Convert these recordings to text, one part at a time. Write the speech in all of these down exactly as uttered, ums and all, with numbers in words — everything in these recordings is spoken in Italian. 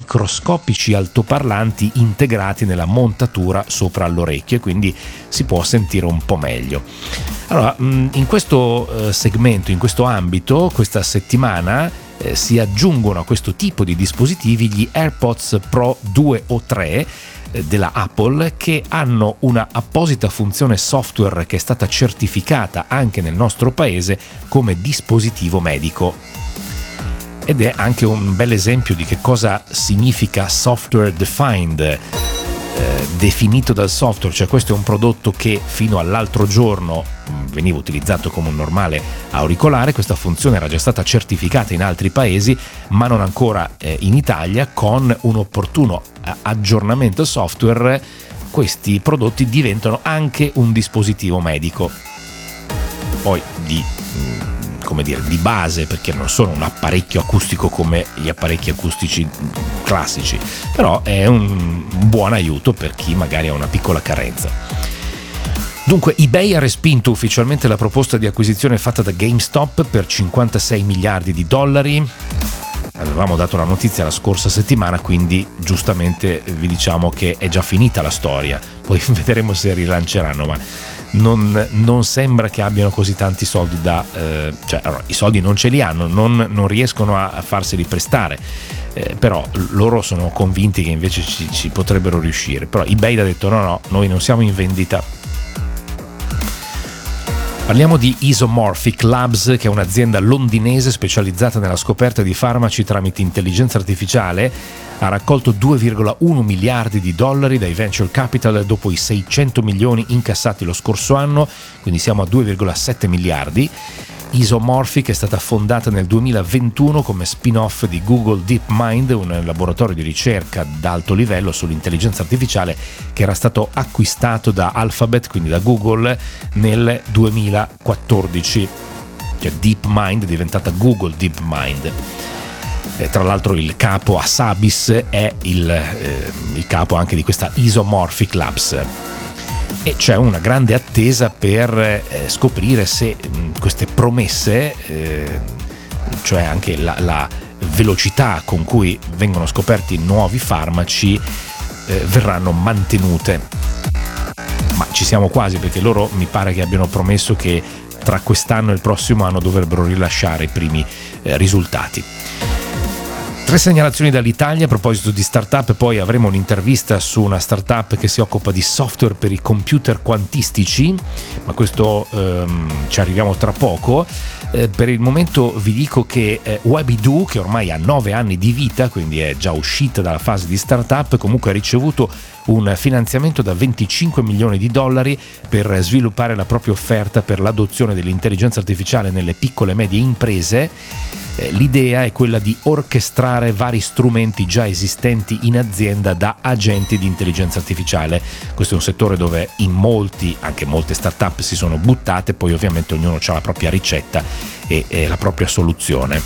microscopici altoparlanti integrati nella montatura sopra all'orecchio, e quindi si può sentire un po' meglio. Allora, in questo segmento, in questo ambito, questa settimana eh, si aggiungono a questo tipo di dispositivi gli AirPods Pro due o tre eh, della Apple, che hanno una apposita funzione software che è stata certificata anche nel nostro paese come dispositivo medico. Ed è anche un bel esempio di che cosa significa software defined, eh, definito dal software, cioè questo è un prodotto che fino all'altro giorno mh, veniva utilizzato come un normale auricolare. Questa funzione era già stata certificata in altri paesi, ma non ancora eh, in Italia. Con un opportuno aggiornamento software questi prodotti diventano anche un dispositivo medico. Poi di... Mh, come dire, di base, perché non sono un apparecchio acustico come gli apparecchi acustici classici, però è un buon aiuto per chi magari ha una piccola carenza. Dunque, eBay ha respinto ufficialmente la proposta di acquisizione fatta da GameStop per cinquantasei miliardi di dollari. Avevamo dato la notizia la scorsa settimana, quindi giustamente vi diciamo che è già finita la storia. Poi vedremo se rilanceranno, ma non, non sembra che abbiano così tanti soldi da... Eh, cioè, allora, i soldi non ce li hanno, non, non riescono a, a farseli prestare, eh, però loro sono convinti che invece ci, ci potrebbero riuscire. Però eBay ha detto no, no, noi non siamo in vendita. Parliamo di Isomorphic Labs, che è un'azienda londinese specializzata nella scoperta di farmaci tramite intelligenza artificiale. Ha raccolto due virgola uno miliardi di dollari dai venture capital dopo i seicento milioni incassati lo scorso anno, quindi siamo a due virgola sette miliardi. Isomorphic è stata fondata nel duemilaventuno come spin-off di Google DeepMind, un laboratorio di ricerca d'alto livello sull'intelligenza artificiale che era stato acquistato da Alphabet, quindi da Google, nel duemilaquattordici. Cioè DeepMind è diventata Google DeepMind. Eh, tra l'altro il capo Assabis è il, eh, il capo anche di questa Isomorphic Labs. E c'è una grande attesa per eh, scoprire se mh, queste promesse, eh, cioè anche la, la velocità con cui vengono scoperti nuovi farmaci, eh, verranno mantenute. Ma ci siamo quasi, perché loro mi pare che abbiano promesso che tra quest'anno e il prossimo anno dovrebbero rilasciare i primi eh, risultati. Tre segnalazioni dall'Italia a proposito di startup, poi avremo un'intervista su una startup che si occupa di software per i computer quantistici, ma questo ehm, ci arriviamo tra poco. Eh, per il momento vi dico che eh, Webidoo, che ormai ha nove anni di vita, quindi è già uscita dalla fase di startup, comunque ha ricevuto un finanziamento da venticinque milioni di dollari per sviluppare la propria offerta per l'adozione dell'intelligenza artificiale nelle piccole e medie imprese. L'idea è quella di orchestrare vari strumenti già esistenti in azienda da agenti di intelligenza artificiale. Questo è un settore dove in molti, anche molte startup si sono buttate, poi ovviamente ognuno ha la propria ricetta e, e la propria soluzione.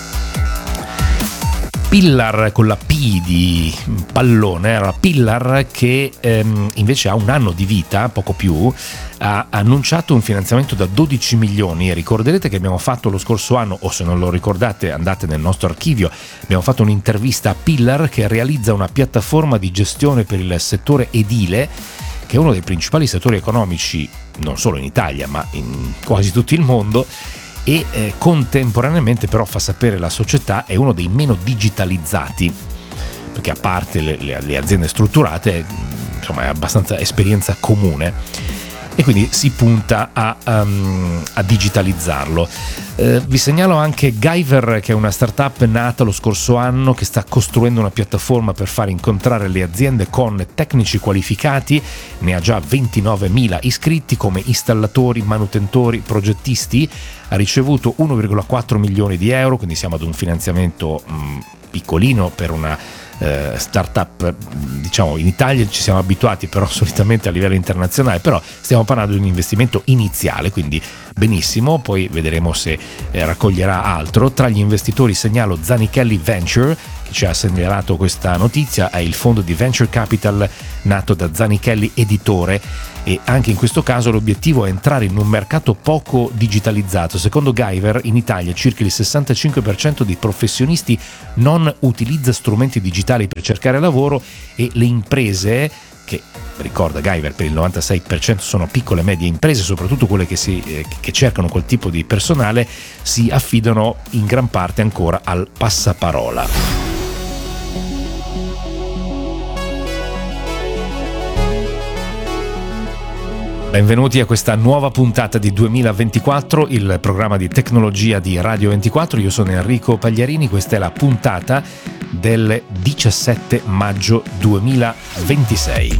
Pillar con la P di pallone, allora Pillar che ehm, invece ha un anno di vita, poco più, ha annunciato un finanziamento da dodici milioni. E ricorderete che abbiamo fatto lo scorso anno, o se non lo ricordate andate nel nostro archivio, abbiamo fatto un'intervista a Pillar, che realizza una piattaforma di gestione per il settore edile, che è uno dei principali settori economici non solo in Italia ma in quasi tutto il mondo, e eh, contemporaneamente però, fa sapere la società, è uno dei meno digitalizzati, perché a parte le, le, le aziende strutturate, insomma è abbastanza esperienza comune, e quindi si punta a, um, a digitalizzarlo. Eh, vi segnalo anche Guyver, che è una startup nata lo scorso anno, che sta costruendo una piattaforma per far incontrare le aziende con tecnici qualificati. Ne ha già ventinovemila iscritti come installatori, manutentori, progettisti. Ha ricevuto uno virgola quattro milioni di euro, quindi siamo ad un finanziamento mh, piccolino per una eh, startup, diciamo in Italia ci siamo abituati però solitamente a livello internazionale, però stiamo parlando di un investimento iniziale, quindi benissimo, poi vedremo se eh, raccoglierà altro. Tra gli investitori segnalo Zanichelli Venture, che ci ha segnalato questa notizia, è il fondo di venture capital nato da Zanichelli Editore, e anche in questo caso l'obiettivo è entrare in un mercato poco digitalizzato. Secondo Guyver in Italia circa il sessantacinque per cento dei professionisti non utilizza strumenti digitali per cercare lavoro, e le imprese, che ricorda Guyver per il novantasei per cento sono piccole e medie imprese, soprattutto quelle che, si, eh, che cercano quel tipo di personale, si affidano in gran parte ancora al passaparola. Benvenuti a questa nuova puntata di duemilaventiquattro, il programma di tecnologia di Radio ventiquattro. Io sono Enrico Pagliarini, questa è la puntata del diciassette maggio duemilaventisei.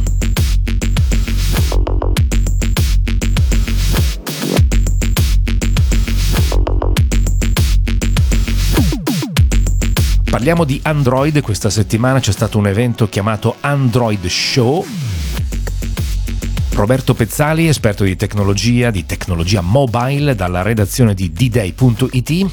Parliamo di Android. Questa settimana c'è stato un evento chiamato Android Show. Roberto Pezzali, esperto di tecnologia, di tecnologia mobile, dalla redazione di d day punto i t.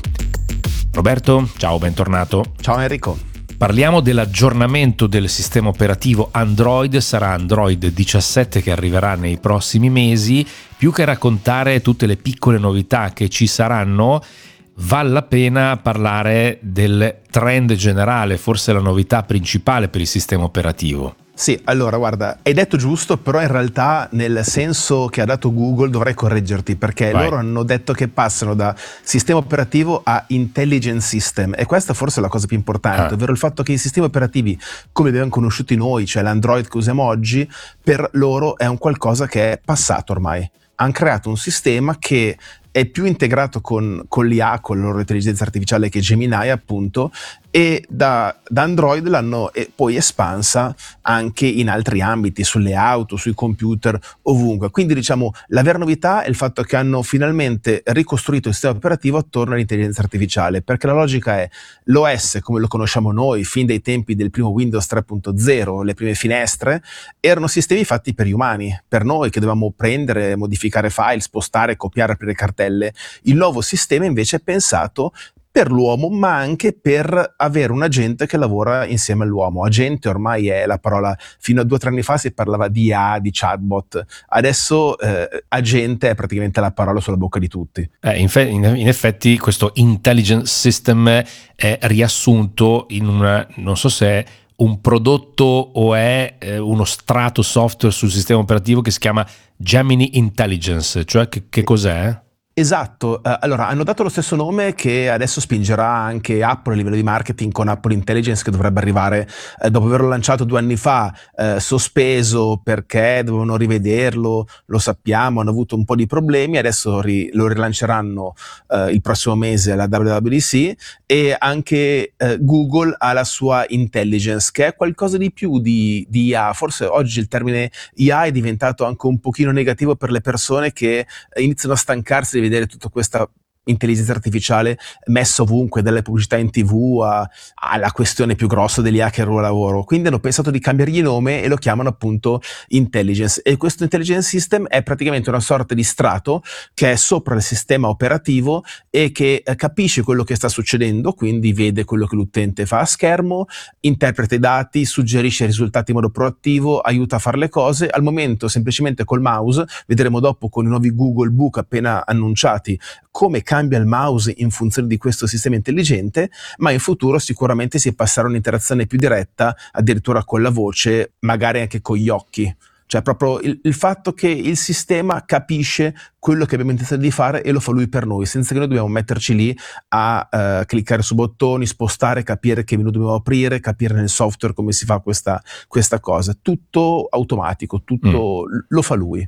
Roberto, ciao, bentornato. Ciao Enrico. Parliamo dell'aggiornamento del sistema operativo Android. Sarà Android diciassette che arriverà nei prossimi mesi. Più che raccontare tutte le piccole novità che ci saranno, vale la pena parlare del trend generale, forse la novità principale per il sistema operativo. Sì, allora guarda, hai detto giusto, però in realtà nel senso che ha dato Google dovrei correggerti, perché Vai. loro hanno detto che passano da sistema operativo a intelligent system, e questa forse è la cosa più importante, ah. ovvero il fatto che i sistemi operativi come li abbiamo conosciuti noi, cioè l'Android che usiamo oggi, per loro è un qualcosa che è passato ormai. Hanno creato un sistema che è più integrato con, con l'I A, con la loro intelligenza artificiale che è Gemini appunto, e da, da Android l'hanno poi espansa anche in altri ambiti, sulle auto, sui computer, ovunque. Quindi diciamo la vera novità è il fatto che hanno finalmente ricostruito il sistema operativo attorno all'intelligenza artificiale, perché la logica è l'O S come lo conosciamo noi fin dai tempi del primo Windows tre punto zero, le prime finestre, erano sistemi fatti per gli umani, per noi che dovevamo prendere, modificare file, spostare, copiare, aprire cartelle. Il nuovo sistema invece è pensato per l'uomo, ma anche per avere un agente che lavora insieme all'uomo. Agente ormai è la parola, fino a due o tre anni fa si parlava di I A, di chatbot, adesso eh, agente è praticamente la parola sulla bocca di tutti. Eh, in, fe- in effetti questo intelligent system è riassunto in una, non so se è un prodotto o è eh, uno strato software sul sistema operativo che si chiama Gemini Intelligence, cioè che, che cos'è? Esatto, uh, allora hanno dato lo stesso nome che adesso spingerà anche Apple a livello di marketing con Apple Intelligence, che dovrebbe arrivare uh, dopo averlo lanciato due anni fa, uh, sospeso perché dovevano rivederlo, lo sappiamo, hanno avuto un po' di problemi, adesso ri- lo rilanceranno uh, il prossimo mese alla W W D C, e anche uh, Google ha la sua Intelligence, che è qualcosa di più di, di I A. Forse oggi il termine I A è diventato anche un pochino negativo per le persone che iniziano a stancarsi di vedere tutta questa intelligenza artificiale messa ovunque, dalle pubblicità in tv a, alla questione più grossa degli hacker al lavoro. Quindi hanno pensato di cambiargli nome e lo chiamano appunto Intelligence, e questo Intelligence System è praticamente una sorta di strato che è sopra il sistema operativo e che eh, capisce quello che sta succedendo, quindi vede quello che l'utente fa a schermo, interpreta i dati, suggerisce i risultati in modo proattivo, aiuta a fare le cose. Al momento semplicemente col mouse, vedremo dopo con i nuovi Google Book appena annunciati come cambia il mouse in funzione di questo sistema intelligente, ma in futuro sicuramente si passerà a un'interazione più diretta, addirittura con la voce, magari anche con gli occhi. Cioè proprio il, il fatto che il sistema capisce quello che abbiamo intenzione di fare e lo fa lui per noi, senza che noi dobbiamo metterci lì a uh, cliccare su bottoni, spostare, capire che menu dobbiamo aprire, capire nel software come si fa questa, questa cosa. Tutto automatico, tutto mm. lo fa lui.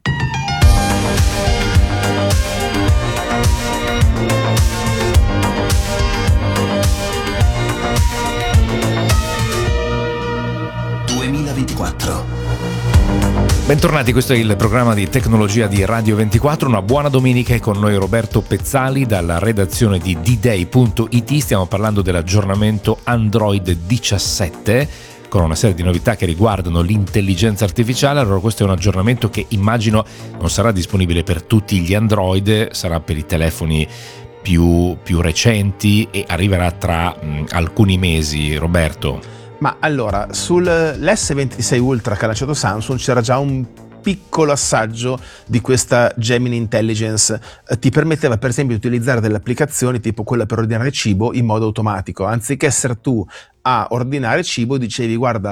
duemilaventiquattro. Bentornati, questo è il programma di tecnologia di Radio ventiquattro. Una buona domenica, e con noi Roberto Pezzali dalla redazione di d day punto i t. Stiamo parlando dell'aggiornamento Android diciassette con una serie di novità che riguardano l'intelligenza artificiale. Allora, questo è un aggiornamento che immagino non sarà disponibile per tutti gli Android, sarà per i telefoni più, più recenti e arriverà tra mh, alcuni mesi, Roberto? Ma allora, sull'esse ventisei Ultra che ha lanciato Samsung c'era già un piccolo assaggio di questa Gemini Intelligence. Eh, ti permetteva per esempio di utilizzare delle applicazioni tipo quella per ordinare cibo in modo automatico, anziché essere tu a ordinare cibo dicevi guarda